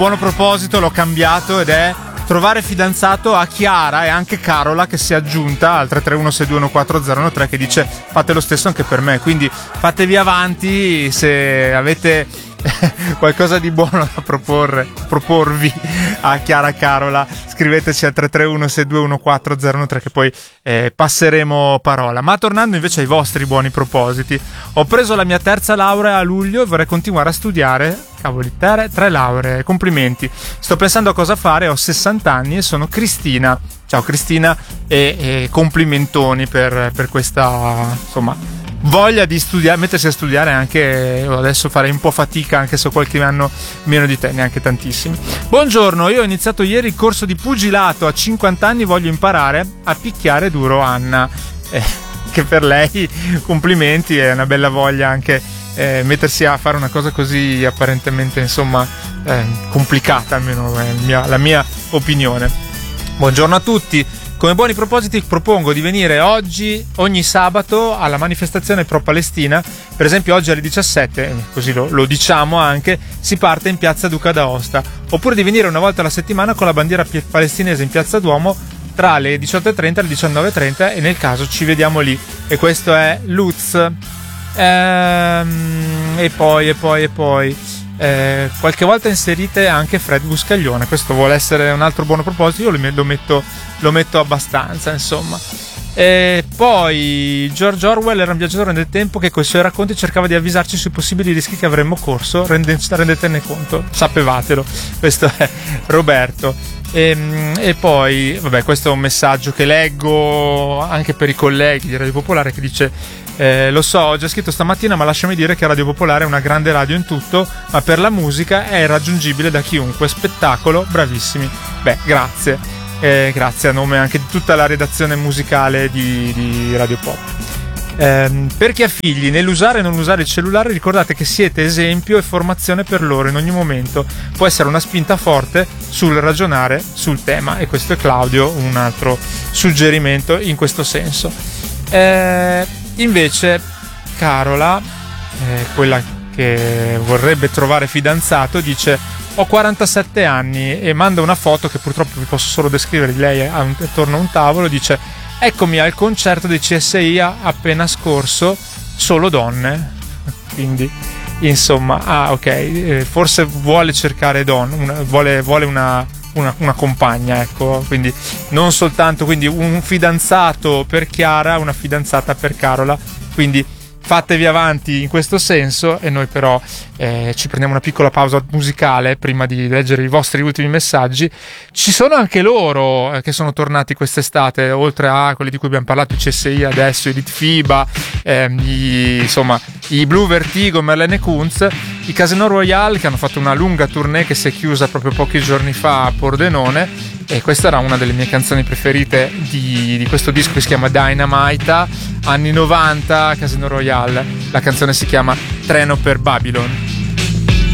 buono proposito l'ho cambiato ed è trovare fidanzato a Chiara e anche Carola, che si è aggiunta al 331-6214013, che dice fate lo stesso anche per me, quindi fatevi avanti se avete qualcosa di buono da proporvi a Chiara e Carola. Scriveteci al 331-6214013 che poi passeremo parola. Ma tornando invece ai vostri buoni propositi, ho preso la mia terza laurea a luglio e vorrei continuare a studiare. Cavoli, 3 lauree, complimenti. Sto pensando a cosa fare, ho 60 anni e sono Cristina. Ciao Cristina e complimentoni per questa, insomma, voglia di studiare, mettersi a studiare. Anche adesso farei un po' fatica, anche se ho qualche anno meno di te, neanche tantissimi. Buongiorno, io ho iniziato ieri il corso di pugilato, a 50 anni voglio imparare a picchiare duro Anna. Che per lei complimenti, è una bella voglia anche mettersi a fare una cosa così apparentemente, insomma, complicata, almeno è la mia opinione. Buongiorno a tutti. Come buoni propositi propongo di venire ogni sabato alla manifestazione pro-Palestina. Per esempio oggi alle 17, così lo diciamo anche, si parte in piazza Duca d'Aosta. Oppure di venire una volta alla settimana con la bandiera palestinese in piazza Duomo tra le 18.30 e le 19.30, e nel caso ci vediamo lì. E questo è Lutz. E poi qualche volta inserite anche Fred Buscaglione. Questo vuole essere un altro buono proposito, io lo metto abbastanza, insomma. E poi George Orwell era un viaggiatore nel tempo che con i suoi racconti cercava di avvisarci sui possibili rischi che avremmo corso. Rendetene conto, sapevatelo. Questo è Roberto. E poi vabbè, questo è un messaggio che leggo anche per i colleghi di Radio Popolare, che dice lo so, ho già scritto stamattina, ma lasciami dire che Radio Popolare è una grande radio in tutto, ma per la musica è raggiungibile da chiunque. Spettacolo, bravissimi. Beh, grazie a nome anche di tutta la redazione musicale di Radio Pop. Per chi ha figli, nell'usare e non usare il cellulare, ricordate che siete esempio e formazione per loro in ogni momento. Può essere una spinta forte sul ragionare sul tema, e questo è Claudio, un altro suggerimento in questo senso. Invece Carola, quella che vorrebbe trovare fidanzato, dice ho 47 anni e manda una foto che purtroppo vi posso solo descrivere di lei attorno a un tavolo. Dice eccomi al concerto dei CSI appena scorso, solo donne. Quindi insomma, ok, forse vuole cercare vuole una compagna, ecco, quindi non soltanto, quindi un fidanzato per Chiara, una fidanzata per Carola, quindi fatevi avanti in questo senso. E noi però ci prendiamo una piccola pausa musicale prima di leggere i vostri ultimi messaggi. Ci sono anche loro che sono tornati quest'estate, oltre a quelli di cui abbiamo parlato, i CSI adesso, i Litfiba, i Blue Vertigo, Merlene Kunz, i Casino Royale, che hanno fatto una lunga tournée che si è chiusa proprio pochi giorni fa a Pordenone. E questa era una delle mie canzoni preferite di questo disco, che si chiama Dynamite, anni 90, Casino Royale. La canzone si chiama Treno per Babylon.